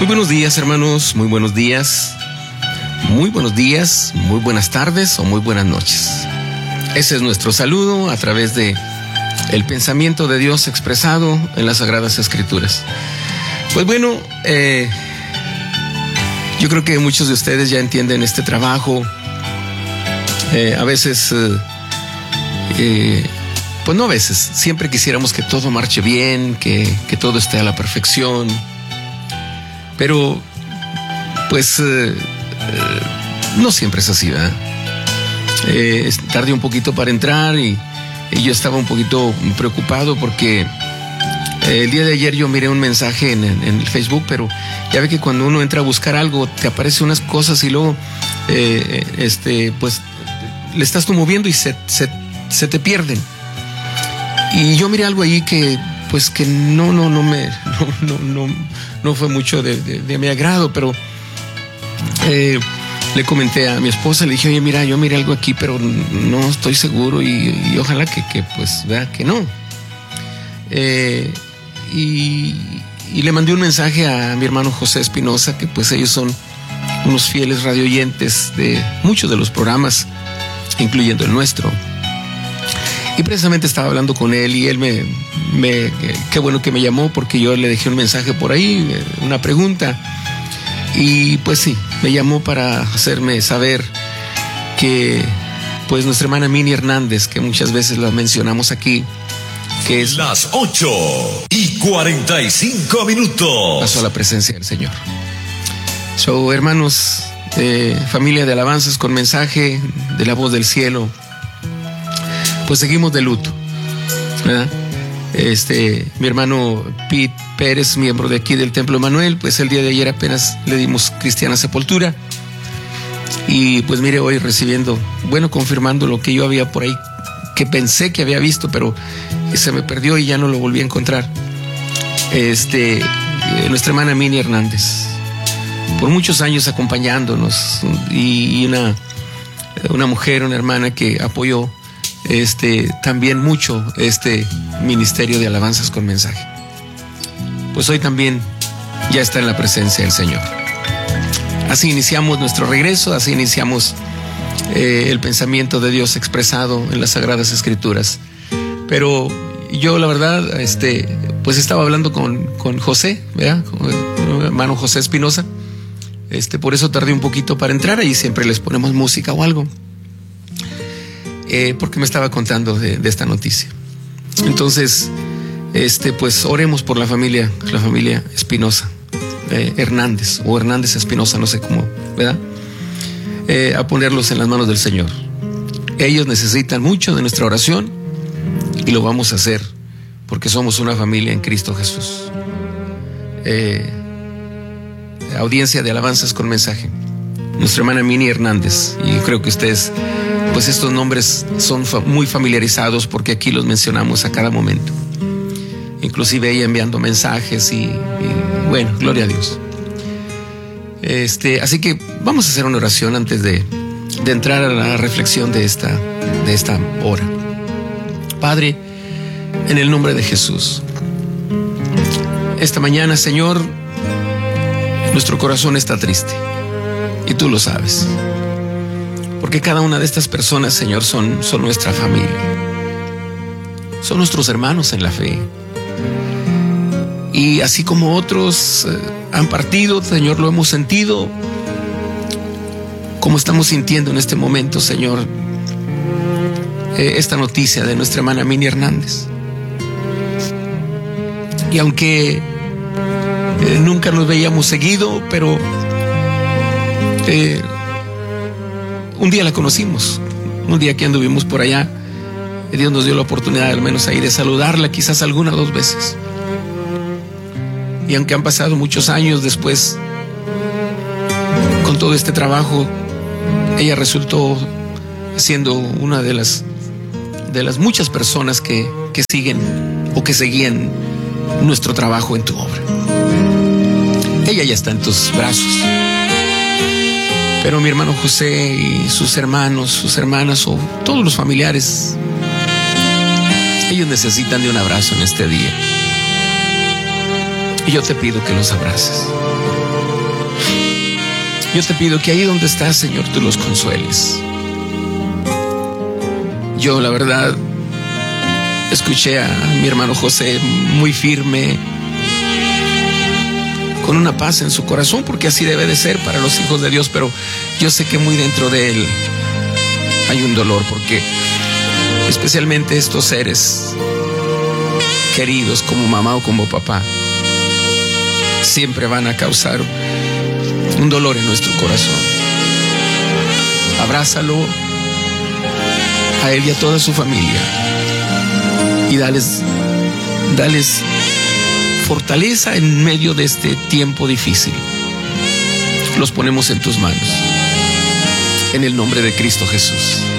Muy buenos días, hermanos, muy buenos días, muy buenos días, muy buenas tardes o muy buenas noches. Ese es nuestro saludo a través de el pensamiento de Dios expresado en las Sagradas Escrituras. Pues bueno, yo creo que muchos de ustedes ya entienden este trabajo. A veces, pues no a veces, siempre quisiéramos que todo marche bien, que todo esté a la perfección. Pero, pues, no siempre es así, ¿verdad? Tardé un poquito para entrar y yo estaba un poquito preocupado porque el día de ayer yo miré un mensaje en el Facebook, pero ya ve que cuando uno entra a buscar algo te aparecen unas cosas y luego, pues, le estás tú moviendo y se te pierden. Y yo miré algo ahí que, pues, que no fue mucho de mi agrado, pero le comenté a mi esposa, le dije, oye, mira, yo miré algo aquí, pero no estoy seguro y ojalá que pues vea que no. Y le mandé un mensaje a mi hermano José Espinosa, que pues ellos son unos fieles radioyentes de muchos de los programas, incluyendo el nuestro. Y precisamente estaba hablando con él y él qué bueno que me llamó, porque yo le dejé un mensaje por ahí, una pregunta. Y pues sí, me llamó para hacerme saber que pues nuestra hermana Mini Hernández, que muchas veces la mencionamos aquí, que es las 8:45. pasó a la presencia del Señor. Hermanos, familia de alabanzas con mensaje de la voz del cielo, pues seguimos de luto, ¿verdad? Mi hermano Pete Pérez, miembro de aquí del Templo Emanuel, pues el día de ayer apenas le dimos cristiana sepultura. Y pues mire, hoy recibiendo, confirmando lo que yo había por ahí, que pensé que había visto, pero se me perdió y ya no lo volví a encontrar. Nuestra hermana Mini Hernández, por muchos años acompañándonos, y una mujer, una hermana que apoyó también mucho este ministerio de alabanzas con mensaje. Pues hoy también ya está en la presencia del Señor. Así iniciamos nuestro regreso, así iniciamos el pensamiento de Dios expresado en las Sagradas Escrituras. Pero yo, la verdad, pues estaba hablando con José, ¿verdad? Con el hermano José Espinosa. Por eso tardé un poquito para entrar. Ahí siempre les ponemos música o algo, porque me estaba contando de esta noticia. Entonces, pues oremos por la familia Espinosa, Hernández o Hernández Espinosa, no sé cómo, ¿verdad? A ponerlos en las manos del Señor. Ellos necesitan mucho de nuestra oración y lo vamos a hacer porque somos una familia en Cristo Jesús. Audiencia de alabanzas con mensaje, nuestra hermana Mini Hernández, y yo creo que ustedes, pues estos nombres son muy familiarizados porque aquí los mencionamos a cada momento, inclusive ella enviando mensajes y bueno, gloria a Dios. Así que vamos a hacer una oración antes de entrar a la reflexión de esta hora. Padre, en el nombre de Jesús, esta mañana, Señor, nuestro corazón está triste y tú lo sabes, porque cada una de estas personas, Señor, son nuestra familia, son nuestros hermanos en la fe. Y así como otros han partido, Señor, lo hemos sentido, como estamos sintiendo en este momento, Señor, esta noticia de nuestra hermana Mini Hernández. Y aunque nunca nos veíamos seguido, pero un día la conocimos, un día que anduvimos por allá, Dios nos dio la oportunidad al menos ahí de saludarla, quizás alguna o dos veces. Y aunque han pasado muchos años después, con todo este trabajo, ella resultó siendo una de las muchas personas que siguen o que seguían nuestro trabajo en tu obra. Ella ya está en tus brazos. Pero mi hermano José y sus hermanos, sus hermanas o todos los familiares, ellos necesitan de un abrazo en este día. Y yo te pido que los abraces. Yo te pido que ahí donde estás, Señor, tú los consueles. Yo, la verdad, escuché a mi hermano José muy firme, con una paz en su corazón, porque así debe de ser para los hijos de Dios, pero yo sé que muy dentro de él hay un dolor, porque especialmente estos seres queridos como mamá o como papá siempre van a causar un dolor en nuestro corazón. Abrázalo a él y a toda su familia y dales fortaleza en medio de este tiempo difícil. Los ponemos en tus manos, en el nombre de Cristo Jesús.